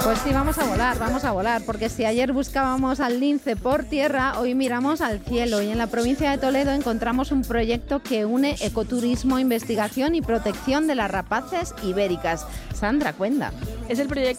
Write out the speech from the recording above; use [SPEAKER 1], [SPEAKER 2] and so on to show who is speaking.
[SPEAKER 1] Pues sí, vamos a volar, porque si ayer buscábamos al lince por tierra, hoy miramos al cielo y en la provincia de Toledo encontramos un proyecto que une ecoturismo, investigación y protección de las rapaces ibéricas. Sandra, cuenta.
[SPEAKER 2] Es el proyecto